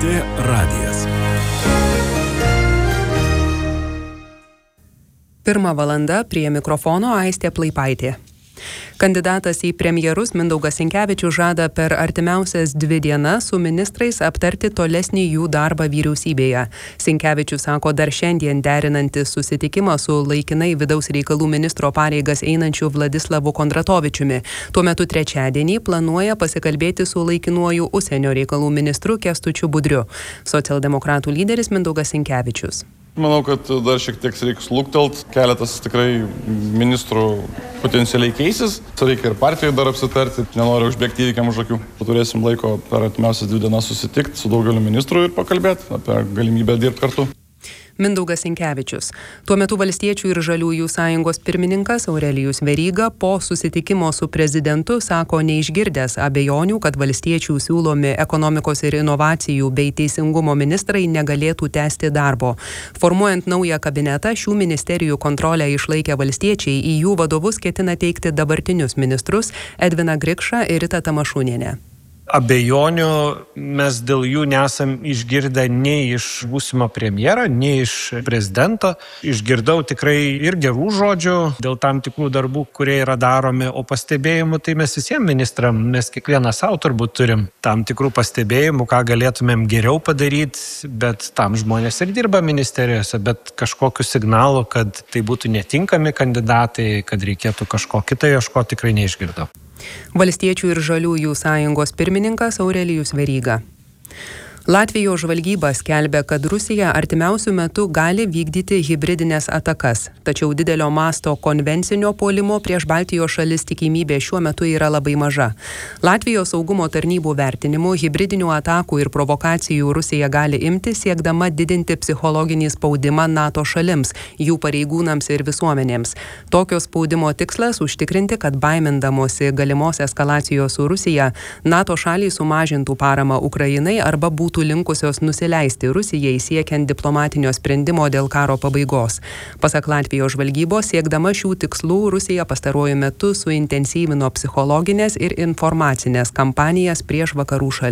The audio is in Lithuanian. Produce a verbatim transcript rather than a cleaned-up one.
Lrt radijas. Pirma valanda, prie mikrofono Aistė Plaipaitė. Kandidatas į premjerus Mindaugas Sinkevičius žada per artimiausias dvi dienas su ministrais aptarti tolesnį jų darbą vyriausybėje. Sinkevičius sako dar šiandien derinantis susitikimą su laikinai vidaus reikalų ministro pareigas einančiu Vladislavu Kondratovičiumi. Tuo metu trečiadienį planuoja pasikalbėti su laikinuoju užsienio reikalų ministru Kęstučiu Budriu. Socialdemokratų lyderis Mindaugas Sinkevičius. Manau, kad dar šiek tiek reiks luktelt, keletas tikrai ministrų potencialiai keisis, reikia ir partijoje dar apsitarti, nenoriu užbėgti įvykiam už akių. Turėsim laiko per artimiausias dvi dienas susitikti su daugeliu ministrų ir pakalbėti apie galimybę dirbti kartu. Mindaugas Sinkevičius. Tuo metu Valstiečių ir Žaliųjų sąjungos pirmininkas Aurelijus Veryga po susitikimo su prezidentu sako neišgirdęs abejonių, kad valstiečių siūlomi ekonomikos ir inovacijų bei teisingumo ministrai negalėtų tęsti darbo. Formuojant naują kabinetą, šių ministerijų kontrolę išlaikę valstiečiai į jų vadovus ketina teikti dabartinius ministrus Edviną Grikšą ir Ritą Tamašunienę. Abejonių mes dėl jų nesam išgirdę nei iš būsimo premjero, nei iš prezidento. Išgirdau tikrai ir gerų žodžių dėl tam tikrų darbų, kurie yra daromi, o pastebėjimų tai mes visiems ministram, mes kiekvienas savo turbūt turim tam tikrų pastebėjimų, ką galėtumėm geriau padaryti, bet tam žmonės ir dirba ministerijose, bet kažkokiu signalu, kad tai būtų netinkami kandidatai, kad reikėtų kažko kito ieškoti, tikrai neišgirdau. Valstiečių ir Žaliųjų sąjungos pirmininkas Aurelijus Veryga. Latvijos žvalgyba skelbia, kad Rusija artimiausių metų gali vykdyti hibridinės atakas, tačiau didelio masto konvencinio puolimo prieš Baltijos šalis tikimybė šiuo metu yra labai maža. Latvijos saugumo tarnybų vertinimu hibridinių atakų ir provokacijų Rusija gali imti siekdama didinti psichologinį spaudimą NATO šalims, jų pareigūnams ir visuomenėms. Tokio spaudimo tikslas užtikrinti, kad baimindamosi galimos eskalacijos su Rusija, NATO šalys sumažintų paramą Ukrainai arba būtų būtų linkusios nusileisti Rusijai siekiant diplomatinio sprendimo dėl karo pabaigos. Pasak Latvijos žvalgybos, siekdama šių tikslų, Rusija pastaruoju metu suintensyvino psichologinės ir informacinės kampanijas prieš vakarų šalis.